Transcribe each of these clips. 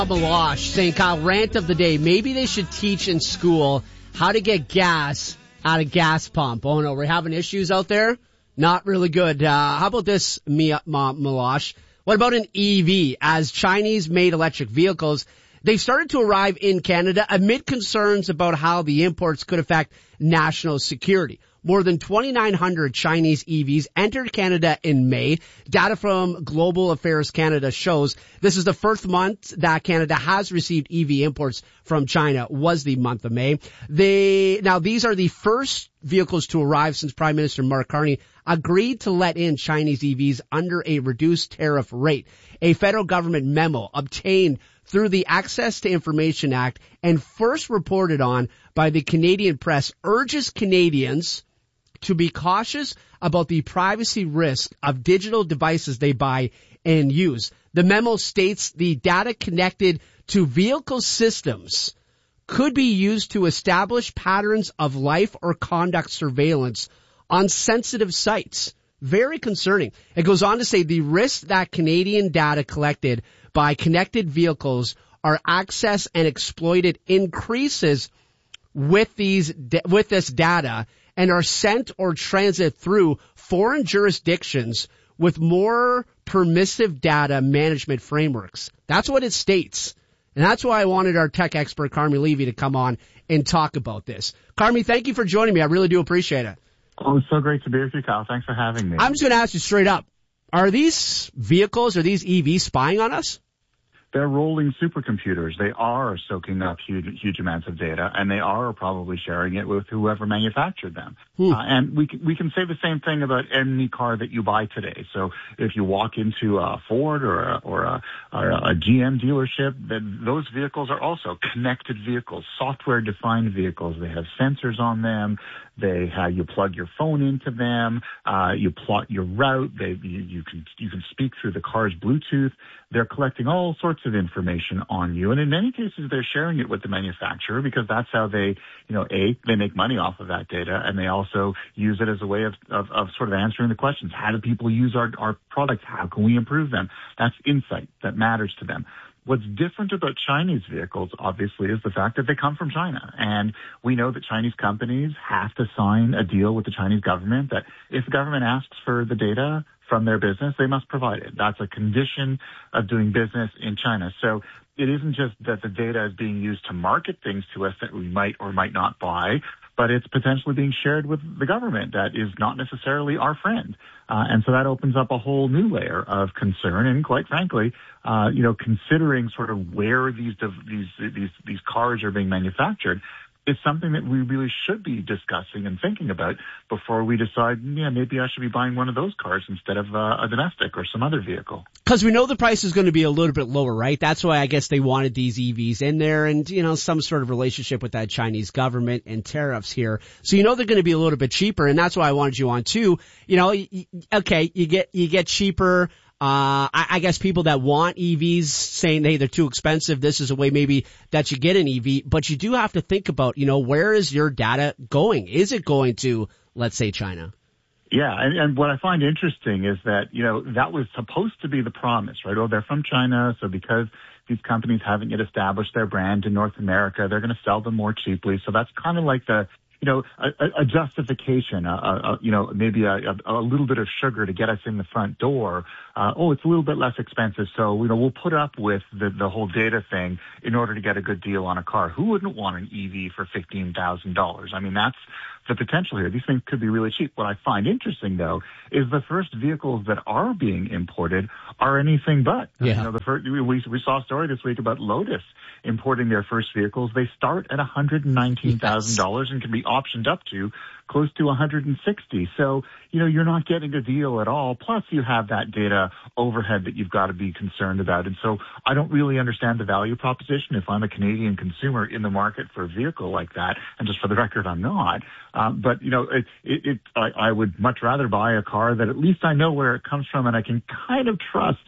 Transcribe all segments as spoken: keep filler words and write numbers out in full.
Meloche saying, Kyle, rant of the day. Maybe they should teach in school how to get gas at a gas pump. Oh no, we're having issues out there? Not really good. Uh, how about this, Mia, Ma, Meloche? What about an E V? As Chinese-made electric vehicles, they've started to arrive in Canada amid concerns about how the imports could affect national security. More than twenty-nine hundred Chinese E Vs entered Canada in May. Data from Global Affairs Canada shows this is the first month that Canada has received E V imports from China, was the month of May. They, now these are the first vehicles to arrive since Prime Minister Mark Carney agreed to let in Chinese E Vs under a reduced tariff rate. A federal government memo obtained through the Access to Information Act and first reported on by the Canadian press urges Canadians to be cautious about the privacy risk of digital devices they buy and use. The memo states the data connected to vehicle systems could be used to establish patterns of life or conduct surveillance on sensitive sites. Very concerning. It goes on to say the risk that Canadian data collected by connected vehicles are accessed and exploited increases with these, with this data and are sent or transit through foreign jurisdictions with more permissive data management frameworks. That's what it states. And that's why I wanted our tech expert, Carmi Levy, to come on and talk about this. Carmi, thank you for joining me. I really do appreciate it. Oh, it's so great to be with you, Kyle. Thanks for having me. I'm just going to ask you straight up. Are these vehicles, are these E Vs spying on us? They're rolling supercomputers. They are soaking up huge, huge amounts of data, and they are probably sharing it with whoever manufactured them. Hmm. Uh, and we can, we can say the same thing about any car that you buy today. So if you walk into a Ford or a, or a, or a G M dealership, then those vehicles are also connected vehicles, software-defined vehicles. They have sensors on them. They have, you plug your phone into them. Uh, you plot your route. They, you, you can you can speak through the car's Bluetooth. They're collecting all sorts of information on you, and in many cases, they're sharing it with the manufacturer because that's how they, you know, a they make money off of that data, and they also use it as a way of of, of sort of answering the questions: how do people use our our products? How can we improve them? That's insight that matters to them. What's different about Chinese vehicles, obviously, is the fact that they come from China. And we know that Chinese companies have to sign a deal with the Chinese government that if the government asks for the data from their business, they must provide it. That's a condition of doing business in China. So it isn't just that the data is being used to market things to us that we might or might not buy, but it's potentially being shared with the government that is not necessarily our friend. Uh, and so that opens up a whole new layer of concern. And quite frankly, uh, you know, considering sort of where these, these, these, these cars are being manufactured, is something that we really should be discussing and thinking about before we decide, yeah, maybe I should be buying one of those cars instead of uh, a domestic or some other vehicle. Because we know the price is going to be a little bit lower, right? That's why I guess they wanted these E Vs in there and, you know, some sort of relationship with that Chinese government and tariffs here. So you know they're going to be a little bit cheaper, and that's why I wanted you on too. You know, okay, you get, you get cheaper. Uh, I, I guess people that want E Vs saying, hey, they're too expensive. This is a way maybe that you get an E V, but you do have to think about, you know, where is your data going? Is it going to, let's say, China? Yeah, and, and what I find interesting is that, you know, that was supposed to be the promise, right? Oh, they're from China, so because these companies haven't yet established their brand in North America, they're going to sell them more cheaply. So that's kind of like the, you know, a, a justification, a, a, you know, maybe a, a, a little bit of sugar to get us in the front door. Uh, oh, it's a little bit less expensive, so, you know, we'll put up with the, the whole data thing in order to get a good deal on a car. Who wouldn't want an E V for fifteen thousand dollars? I mean, that's the potential here. These things could be really cheap. What I find interesting, though, is the first vehicles that are being imported are anything but. Yeah. You know, the first, we, we saw a story this week about Lotus importing their first vehicles. They start at one hundred nineteen thousand dollars yes. and can be optioned up to close to one hundred sixty. So, you know, you're not getting a deal at all. Plus, you have that data overhead that you've got to be concerned about. And so I don't really understand the value proposition if I'm a Canadian consumer in the market for a vehicle like that. And just for the record, I'm not. Um, but, you know, it, it, it I, I would much rather buy a car that at least I know where it comes from and I can kind of trust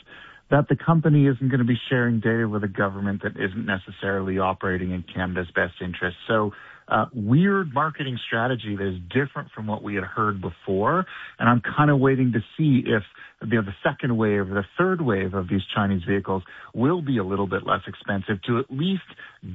that the company isn't going to be sharing data with a government that isn't necessarily operating in Canada's best interest. So uh, weird marketing strategy that is different from what we had heard before. And I'm kind of waiting to see if you know, the second wave or the third wave of these Chinese vehicles will be a little bit less expensive to at least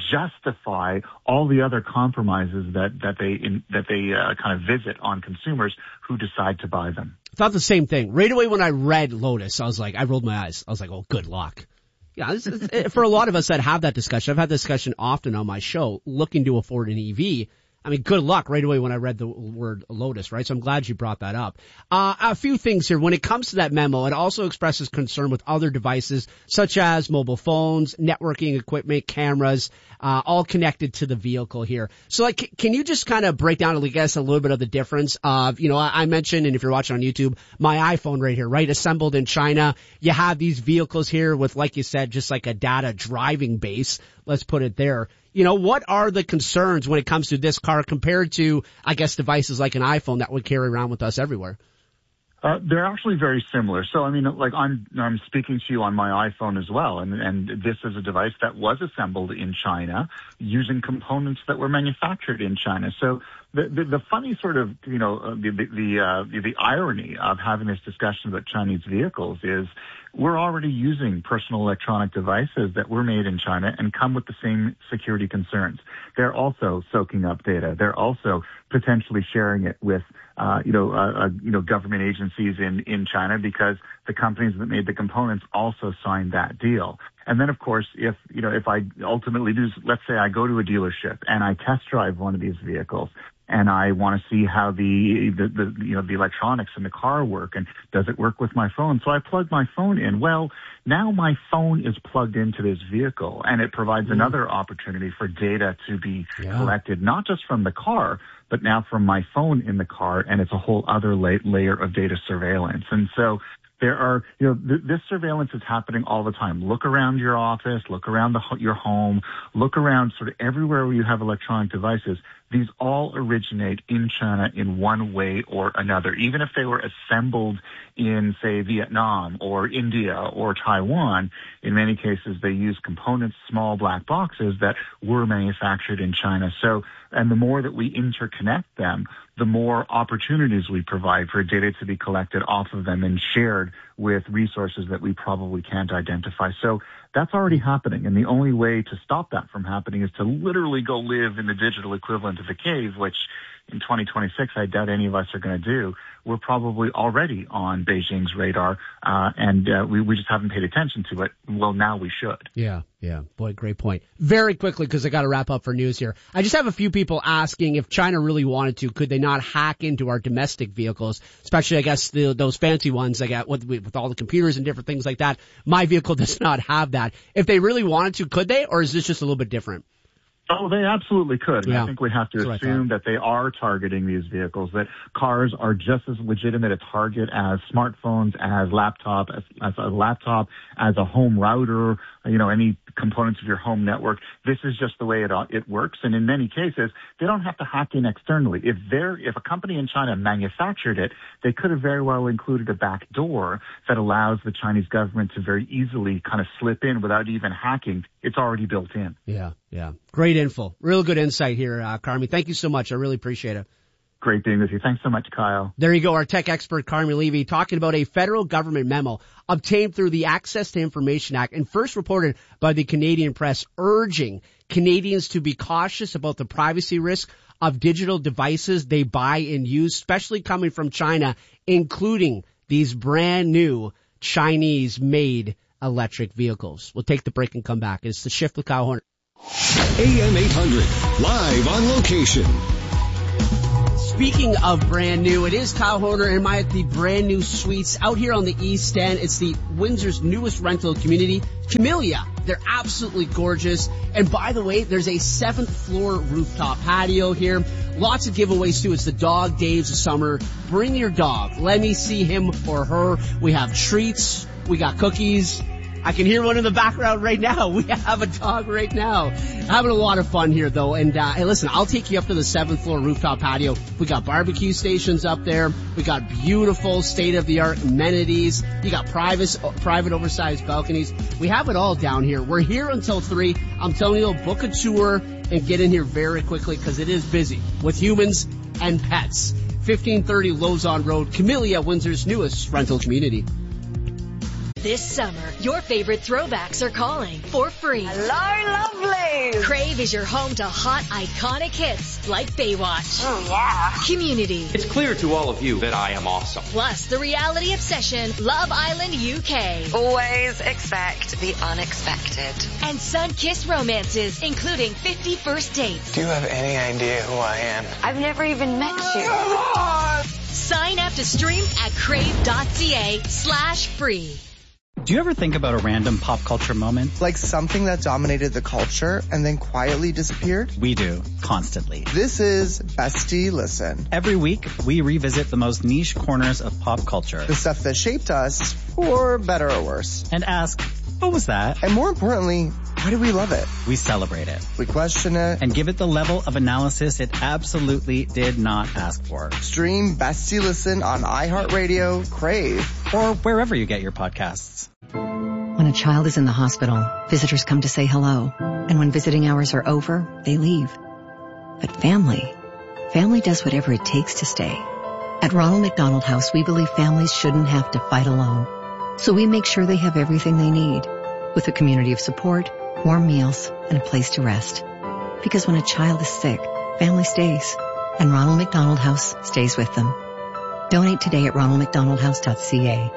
justify all the other compromises that, that they in, that they uh, kind of visit on consumers who decide to buy them. Thought the same thing. Right away when I read Lotus, I was like, I rolled my eyes. I was like, oh, good luck. Yeah, this is, for a lot of us that have that discussion, I've had this discussion often on my show, looking to afford an E V. I mean, good luck right away when I read the word Lotus, right? So I'm glad you brought that up. Uh, a few things here. When it comes to that memo, it also expresses concern with other devices such as mobile phones, networking equipment, cameras, uh, all connected to the vehicle here. So like, can you just kind of break down, I guess, a little bit of the difference of, you know, I, I mentioned, and if you're watching on YouTube, my iPhone right here, right? Assembled in China. You have these vehicles here with, like you said, just like a data driving base. Let's put it there. You know, what are the concerns when it comes to this car compared to, I guess, devices like an iPhone that would carry around with us everywhere? Uh, they're actually very similar. So, I mean, like I'm, I'm speaking to you on my iPhone as well. And, and this is a device that was assembled in China using components that were manufactured in China. So the, the, the funny sort of, you know, uh, the, the, the, uh, the, the irony of having this discussion about Chinese vehicles is we're already using personal electronic devices that were made in China and come with the same security concerns. They're also soaking up data. They're also potentially sharing it with, uh, you know, uh, uh, you know, government agencies in, in China because the companies that made the components also signed that deal. And then, of course, if, you know, if I ultimately do, let's say I go to a dealership and I test drive one of these vehicles, and I want to see how the, the, the, you know, the electronics in the car work and does it work with my phone? So I plug my phone in. Well, now my phone is plugged into this vehicle and it provides mm. another opportunity for data to be yeah. collected, not just from the car, but now from my phone in the car. And it's a whole other la- layer of data surveillance. And so there are, you know, th- this surveillance is happening all the time. Look around your office, look around the, your home, look around sort of everywhere where you have electronic devices. These all originate in China in one way or another. Even if they were assembled in, say, Vietnam or India or Taiwan, in many cases they use components, small black boxes that were manufactured in China. So, and the more that we interconnect them, the more opportunities we provide for data to be collected off of them and shared with resources that we probably can't identify. So that's already happening. And the only way to stop that from happening is to literally go live in the digital equivalent of a cave, which in twenty twenty-six, I doubt any of us are going to do. We're probably already on Beijing's radar, uh, and uh, we, we just haven't paid attention to it. Well, now we should. Yeah, yeah. Boy, great point. Very quickly, because I got to wrap up for news here. I just have a few people asking if China really wanted to, could they not hack into our domestic vehicles, especially, I guess, the, those fancy ones, like with, with all the computers and different things like that. My vehicle does not have that. If they really wanted to, could they, or is this just a little bit different? Oh, they absolutely could. Yeah. I think we have to That's assume that they are targeting these vehicles, that cars are just as legitimate a target as smartphones, as laptop, as, as a laptop, as a home router, you know, any components of your home network. This is just the way it it works. And in many cases, they don't have to hack in externally. If they're, if a company in China manufactured it, they could have very well included a back door that allows the Chinese government to very easily kind of slip in without even hacking. It's already built in. Yeah, yeah. Great info. Real good insight here, uh, Carmi. Thank you so much. I really appreciate it. Great being with you. Thanks so much, Kyle. There you go. Our tech expert, Carmi Levy, talking about a federal government memo obtained through the Access to Information Act and first reported by the Canadian press, urging Canadians to be cautious about the privacy risk of digital devices they buy and use, especially coming from China, including these brand new Chinese-made electric vehicles. We'll take the break and come back. It's The Shift with Kyle Horner. A M eight hundred, live on location. Speaking of brand new, it is Kyle Horner and my at the brand new suites out here on the East End. It's the Windsor's newest rental community, Camellia. They're absolutely gorgeous. And by the way, there's a seventh floor rooftop patio here. Lots of giveaways too. It's the dog days of summer. Bring your dog. Let me see him or her. We have treats. We got cookies. I can hear one in the background right now. We have a dog right now. Having a lot of fun here, though. And, uh, hey, listen, I'll take you up to the seventh floor rooftop patio. We got barbecue stations up there. We got beautiful state-of-the-art amenities. You got private, private oversized balconies. We have it all down here. We're here until three. I'm telling you, book a tour and get in here very quickly because it is busy with humans and pets. fifteen thirty Lozon Road, Camellia, Windsor's newest rental community. This summer, your favorite throwbacks are calling for free. Hello, lovely. Crave is your home to hot, iconic hits like Baywatch. Oh, yeah. Community. It's clear to all of you that I am awesome. Plus the reality obsession, Love Island U K. Always expect the unexpected. And sun-kissed romances, including fifty First Dates. Do you have any idea who I am? I've never even met you. Sign up to stream at crave.ca slash free. Do you ever think about a random pop culture moment? Like something that dominated the culture and then quietly disappeared? We do, constantly. This is Bestie Listen. Every week, we revisit the most niche corners of pop culture. The stuff that shaped us, for better or worse. And ask, what was that? And more importantly, why do we love it? We celebrate it. We question it. And give it the level of analysis it absolutely did not ask for. Stream Bestie Listen on iHeartRadio, Crave, or wherever you get your podcasts. When a child is in the hospital, visitors come to say hello. And when visiting hours are over, they leave. But family, family does whatever it takes to stay. At Ronald McDonald House, we believe families shouldn't have to fight alone. So we make sure they have everything they need, with a community of support, warm meals, and a place to rest. Because when a child is sick, family stays. And Ronald McDonald House stays with them. Donate today at ronald mcdonald house dot c a.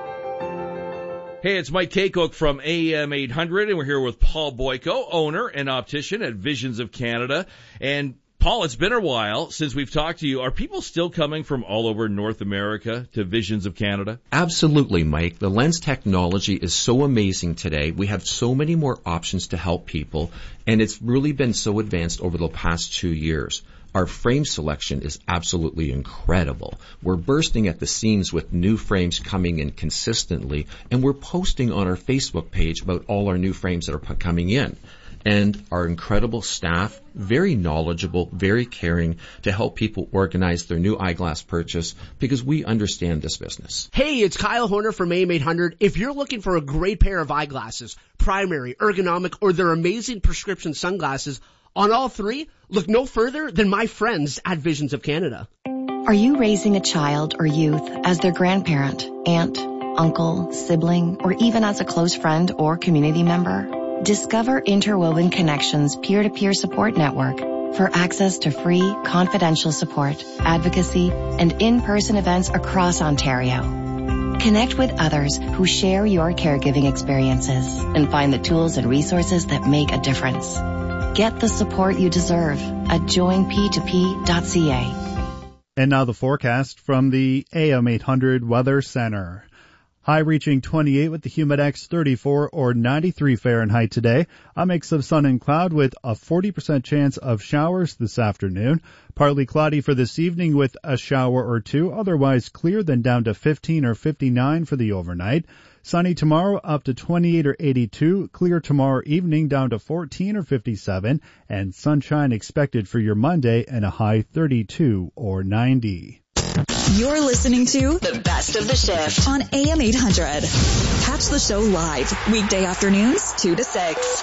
Hey, it's Mike Kaycook from A M eight hundred, and we're here with Paul Boyko, owner and optician at Visions of Canada. And Paul, it's been a while since we've talked to you. Are people still coming from all over North America to Visions of Canada? Absolutely, Mike. The lens technology is so amazing today. We have so many more options to help people, and it's really been so advanced over the past two years. Our frame selection is absolutely incredible. We're bursting at the seams with new frames coming in consistently, and we're posting on our Facebook page about all our new frames that are coming in. And our incredible staff, very knowledgeable, very caring to help people organize their new eyeglass purchase because we understand this business. Hey, it's Kyle Horner from A M eight hundred. If you're looking for a great pair of eyeglasses, primary, ergonomic, or their amazing prescription sunglasses, on all three, look no further than my friends at Visions of Canada. Are you raising a child or youth as their grandparent, aunt, uncle, sibling, or even as a close friend or community member? Discover Interwoven Connections peer-to-peer support network for access to free, confidential support, advocacy, and in-person events across Ontario. Connect with others who share your caregiving experiences and find the tools and resources that make a difference. Get the support you deserve at join p two p dot c a. And now the forecast from the A M eight hundred Weather Center. High reaching twenty-eight with the Humidex thirty-four or ninety-three Fahrenheit today. A mix of sun and cloud with a forty percent chance of showers this afternoon. Partly cloudy for this evening with a shower or two. Otherwise clear, then down to fifteen or fifty-nine for the overnight. Sunny tomorrow up to twenty-eight or eighty-two. Clear tomorrow evening down to fourteen or fifty-seven. And sunshine expected for your Monday and a high thirty-two or ninety. You're listening to the best of the shift on A M eight hundred. Catch the show live weekday afternoons two to six.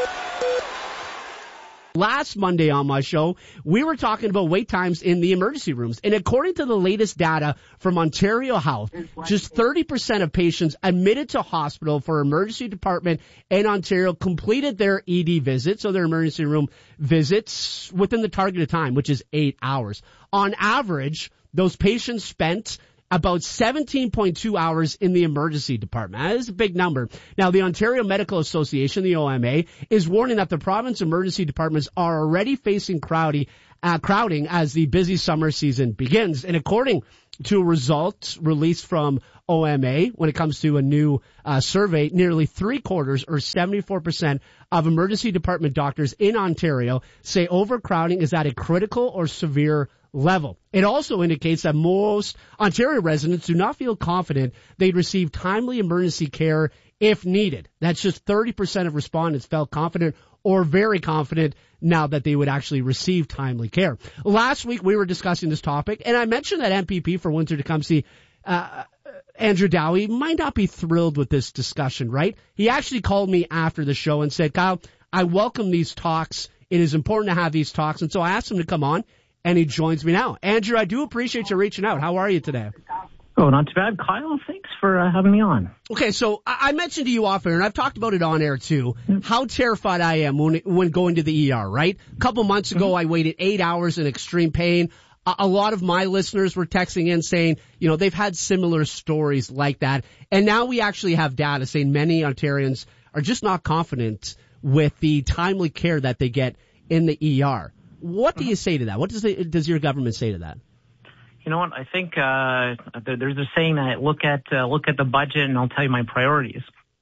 Last Monday on my show, we were talking about wait times in the emergency rooms. And according to the latest data from Ontario Health, just thirty percent of patients admitted to hospital for emergency department in Ontario completed their E D visit, so their emergency room visits, within the targeted time, which is eight hours. On average, those patients spent about seventeen point two hours in the emergency department. That is a big number. Now, the Ontario Medical Association, the O M A, is warning that the province emergency departments are already facing crowdy, uh, crowding as the busy summer season begins. And according to results released from O M A, when it comes to a new uh, survey, nearly three quarters or seventy-four percent of emergency department doctors in Ontario say overcrowding is at a critical or severe level. It also indicates that most Ontario residents do not feel confident they'd receive timely emergency care if needed. That's just thirty percent of respondents felt confident or very confident now that they would actually receive timely care. Last week we were discussing this topic, and I mentioned that M P P for Windsor-Tecumseh, uh, Andrew Dowie, might not be thrilled with this discussion, right? He actually called me after the show and said, Kyle, I welcome these talks. It is important to have these talks. And so I asked him to come on, and he joins me now. Andrew, I do appreciate you reaching out. How are you today? Oh, not too bad, Kyle. Thanks for uh, having me on. Okay, so I mentioned to you off air, and I've talked about it on air too, how terrified I am when when going to the E R, right? A couple months ago, mm-hmm. I waited eight hours in extreme pain. A, a lot of my listeners were texting in saying, you know, they've had similar stories like that. And now we actually have data saying many Ontarians are just not confident with the timely care that they get in the E R. What do you say to that? What does the, does your government say to that? You know what? I think uh, there's a saying that look at uh, look at the budget, and I'll tell you my priorities.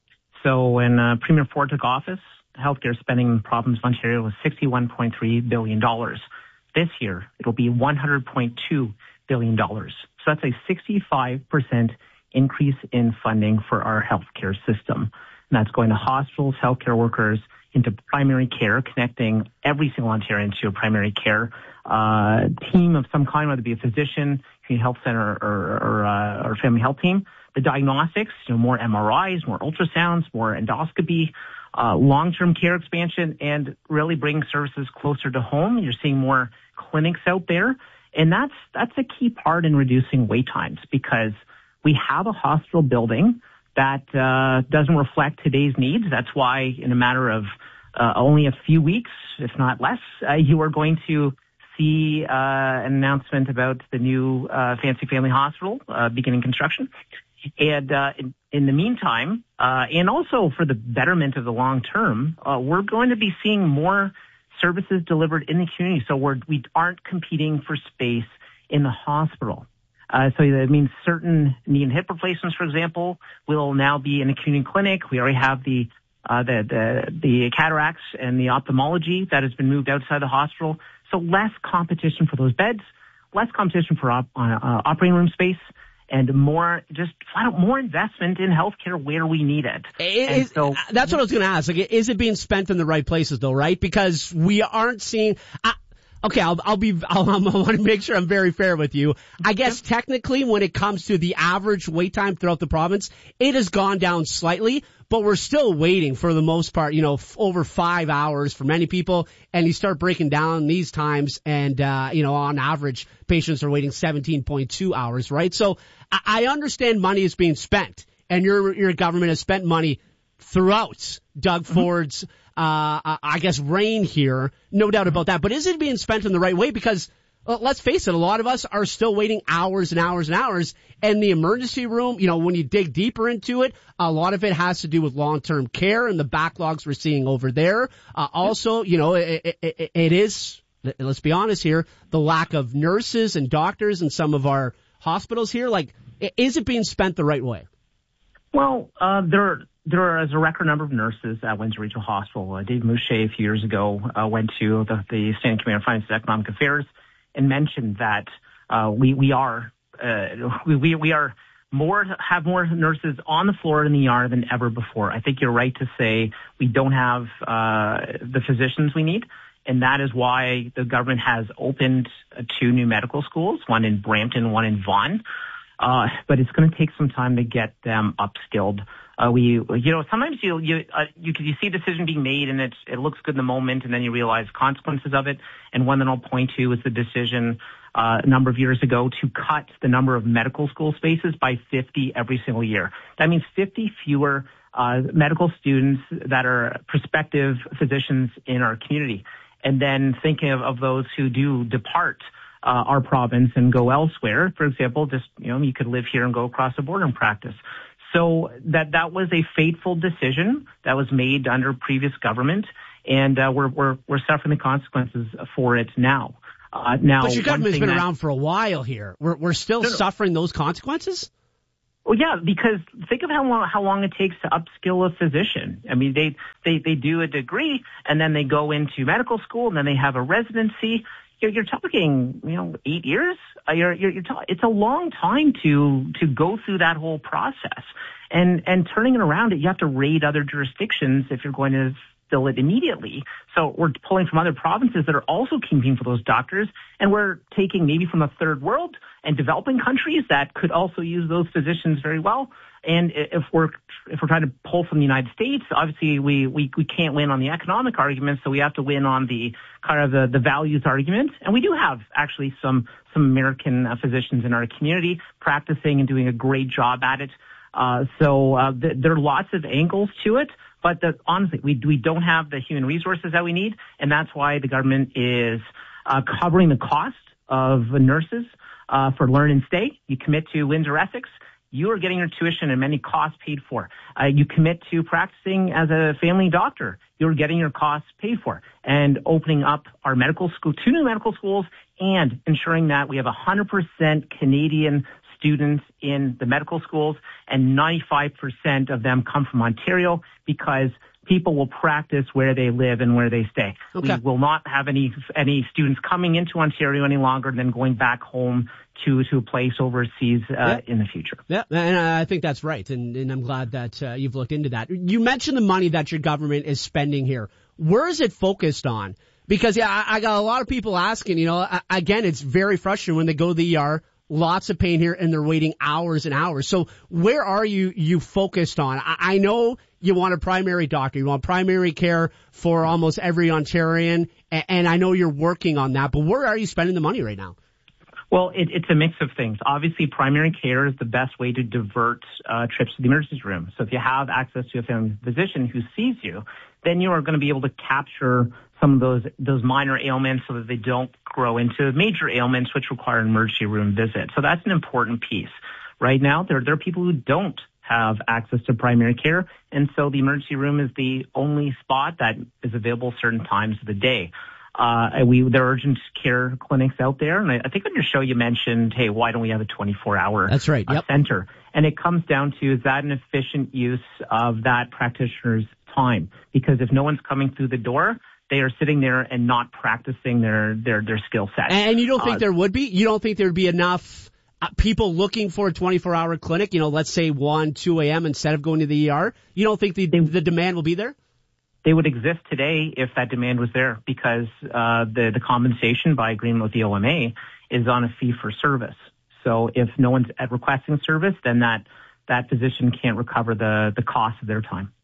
So when uh, Premier Ford took office, healthcare spending in the province of Ontario was sixty-one point three billion dollars. This year, it'll be one hundred point two billion dollars. So that's a sixty-five percent increase in funding for our healthcare system. And that's going to hospitals, healthcare workers, into primary care, connecting every single Ontarian to a primary care uh, team of some kind, whether it be a physician, community health center, or, or, uh, or family health team. The diagnostics, you know, more M R Is, more ultrasounds, more endoscopy, uh, long-term care expansion, and really bringing services closer to home. You're seeing more clinics out there, and that's that's a key part in reducing wait times, because we have a hospital building that uh, doesn't reflect today's needs. That's why in a matter of uh, only a few weeks, if not less, uh, you are going to see uh, an announcement about the new uh, Fancy Family Hospital uh, beginning construction. And uh, in, in the meantime, uh, and also for the betterment of the long term, uh, we're going to be seeing more services delivered in the community. So we're, we aren't competing for space in the hospital. Uh, so that means certain knee and hip replacements, for example, will now be in a community clinic. We already have the, uh, the, the, the cataracts and the ophthalmology that has been moved outside the hospital. So less competition for those beds, less competition for op, uh, operating room space, and more, just flat out more investment in healthcare where we need it. Is, so, that's what I was going to ask. Like, is it being spent in the right places though, right? Because we aren't seeing, I, Okay, I'll, I'll be, I'll, I want to make sure I'm very fair with you. I guess technically when it comes to the average wait time throughout the province, it has gone down slightly, but we're still waiting for the most part, you know, f- over five hours for many people. And you start breaking down these times and, uh, you know, on average, patients are waiting seventeen point two hours, right? So I, I understand money is being spent, and your, your government has spent money throughout Doug mm-hmm. Ford's Uh, I guess reign here, no doubt about that. But is it being spent in the right way? Because well, let's face it, a lot of us are still waiting hours and hours and hours. And the emergency room, you know, when you dig deeper into it, a lot of it has to do with long-term care and the backlogs we're seeing over there. Uh, also, you know, it, it, it is, let's be honest here, the lack of nurses and doctors in some of our hospitals here. Like, is it being spent the right way? Well, uh, there There is a record number of nurses at Windsor Regional Hospital. Uh, Dave Moucher a few years ago uh, went to the, the Standing Committee on Finance and Economic Affairs and mentioned that uh, we we are uh, we we are more have more nurses on the floor in the E R than ever before. I think you're right to say we don't have uh, the physicians we need, and that is why the government has opened uh, two new medical schools, one in Brampton, one in Vaughan. Uh, but it's going to take some time to get them upskilled. Uh, we, you know, sometimes you, you, uh, you, you see a decision being made and it's, it looks good in the moment, and then you realize consequences of it. And one that I'll point to is the decision, uh, a number of years ago to cut the number of medical school spaces by fifty every single year. That means fifty fewer, uh, medical students that are prospective physicians in our community. And then thinking of, of those who do depart Uh, our province and go elsewhere. For example, just, you know, you could live here and go across the border and practice. So that, that was a fateful decision that was made under previous government, and uh, we're, we're, we're suffering the consequences for it now. Uh, now, but your government's been that, around for a while here. We're, we're still no, no. suffering those consequences? Well, yeah, because think of how long, how long it takes to upskill a physician. I mean, they, they, they do a degree and then they go into medical school and then they have a residency. You're, you're talking, you know, eight years. Uh, you're, you're, you're ta- it's a long time to to go through that whole process. And, and turning it around, you have to raid other jurisdictions if you're going to fill it immediately. So we're pulling from other provinces that are also competing for those doctors, and we're taking maybe from the third world and developing countries that could also use those physicians very well. And if we're if we're trying to pull from the United States, obviously we, we, we can't win on the economic argument, so we have to win on the kind of the, the values argument. And we do have actually some some American uh, physicians in our community practicing and doing a great job at it. Uh, so uh, th- there are lots of angles to it. But the, honestly, we we don't have the human resources that we need, and that's why the government is uh, covering the cost of nurses uh, for learn and stay. You commit to Windsor Essex, you are getting your tuition and many costs paid for. Uh, you commit to practicing as a family doctor, you're getting your costs paid for. And opening up our medical school, two new medical schools, and ensuring that we have one hundred percent Canadian students in the medical schools, and ninety-five percent of them come from Ontario, because people will practice where they live and where they stay. Okay. We will not have any any students coming into Ontario any longer than going back home to to a place overseas uh, yeah. in the future. Yeah, and I think that's right, and, and I'm glad that uh, you've looked into that. You mentioned the money that your government is spending here. Where is it focused on? Because yeah, I, I got a lot of people asking, you know, again, it's very frustrating when they go to the E R, lots of pain here, and they're waiting hours and hours. So where are you you focused on? I, I know you want a primary doctor. You want primary care for almost every Ontarian, and, and I know you're working on that. But where are you spending the money right now? Well, it, it's a mix of things. Obviously, primary care is the best way to divert uh, trips to the emergency room. So if you have access to a family physician who sees you, then you are going to be able to capture some of those those minor ailments so that they don't grow into major ailments which require an emergency room visit. So that's an important piece. Right now, there, there are people who don't have access to primary care, and so the emergency room is the only spot that is available certain times of the day. Uh, we, there are urgent care clinics out there, and I, I think on your show you mentioned, hey, why don't we have a twenty-four hour That's right. Yep. uh, center? And it comes down to, is that an efficient use of that practitioner's time? Because if no one's coming through the door, they are sitting there and not practicing their, their, their skill set. And you don't think uh, there would be? You don't think there would be enough uh, people looking for a twenty-four hour clinic, you know, let's say one, two a.m. instead of going to the E R? You don't think the, they, the demand will be there? They would exist today if that demand was there, because uh, the, the compensation by agreement with the O M A is on a fee for service. So if no one's at requesting service, then that, that physician can't recover the, the cost of their time.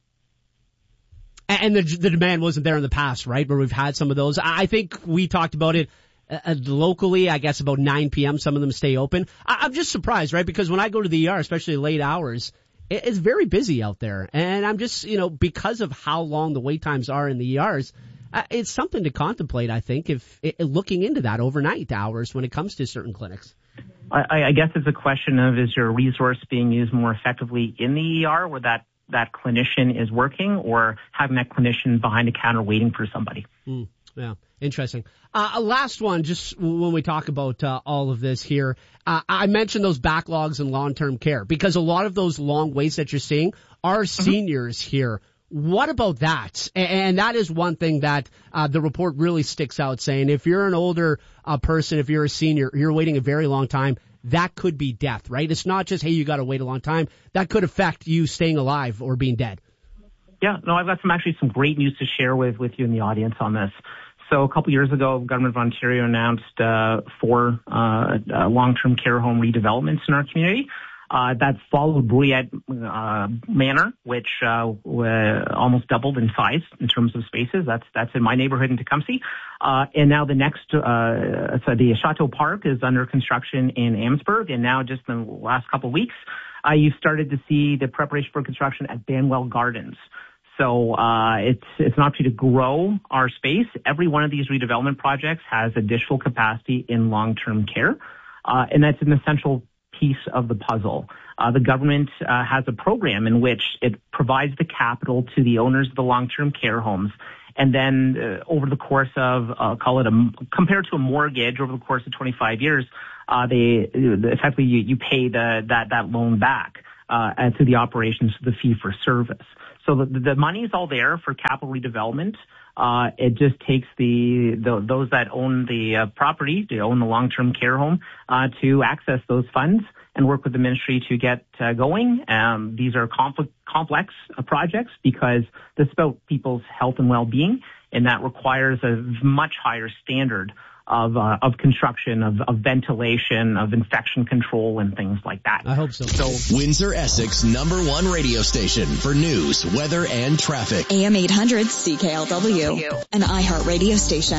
And the, the demand wasn't there in the past, right, where we've had some of those. I think we talked about it uh, locally, I guess about nine p.m. Some of them stay open. I, I'm just surprised, right, because when I go to the E R, especially late hours, it, it's very busy out there. And I'm just, you know, because of how long the wait times are in the E Rs, uh, it's something to contemplate, I think, if it, looking into that overnight hours when it comes to certain clinics. I, I guess it's a question of, is your resource being used more effectively in the E R where that that clinician is working, or having that clinician behind a counter waiting for somebody? Mm, yeah, interesting. Uh, a last one, just when we talk about uh, all of this here, uh, I mentioned those backlogs in long-term care, because a lot of those long waits that you're seeing are mm-hmm. seniors here. What about that? And that is one thing that uh, the report really sticks out, saying if you're an older uh, person, if you're a senior, you're waiting a very long time, that could be death, right? It's not just, hey, you got to wait a long time. That could affect you staying alive or being dead. Yeah, no, I've got some actually some great news to share with, with you in the audience on this. So a couple years ago, the government of Ontario announced uh, four uh, uh, long-term care home redevelopments in our community. Uh, that followed Bruyette uh, Manor, which uh, w- almost doubled in size in terms of spaces. That's that's in my neighborhood in Tecumseh. Uh, and now the next, uh, so the Chateau Park is under construction in Amherstburg. And now just in the last couple of weeks, uh, you've started to see the preparation for construction at Banwell Gardens. So uh, it's it's an opportunity to grow our space. Every one of these redevelopment projects has additional capacity in long-term care, uh, and that's an essential piece of the puzzle. Uh, the government uh, has a program in which it provides the capital to the owners of the long-term care homes, and then uh, over the course of, uh, call it a, compared to a mortgage, over the course of twenty-five years, uh, they effectively you, you pay the that that loan back uh, to the operations, the fee for service. So the, the money is all there for capital redevelopment. Uh, it just takes the, the those that own the uh, property, to own the long-term care home, uh, to access those funds. and work with the ministry to get uh, going. Um, these are compl- complex uh, projects because this is about people's health and well-being, and that requires a much higher standard of uh, of construction, of, of ventilation, of infection control, and things like that. I hope so. So Windsor Essex number one radio station for news, weather, and traffic. A M eight hundred C K L W, an iHeart radio station.